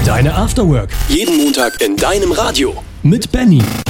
Deine Afterwork. Jeden Montag in deinem Radio. Mit Benny.